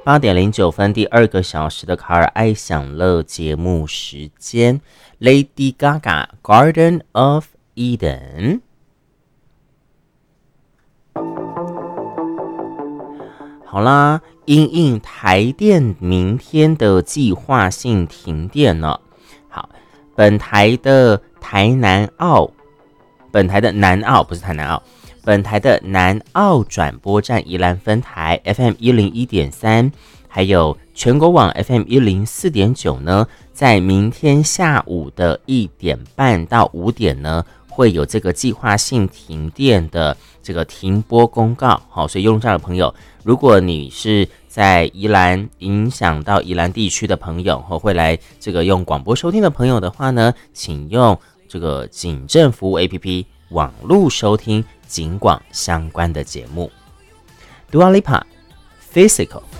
8:09第二个小时的卡尔爱享乐节目时间 ，Lady Gaga Garden of Eden。好啦，因应台电明天的计划性停电呢。好，本台的南澳不是台南澳。本台的南澳转播站宜兰分台 FM101.3， 还有全国网 FM104.9 呢，在明天下午的1点半到5点呢，会有这个计划性停电的这个停播公告。好，所以用上的朋友，如果你是在宜兰影响到宜兰地区的朋友，会来这个用广播收听的朋友的话呢，请用这个警政服务 APP 网络收听警广相关的节目。Dua Lipa Physical。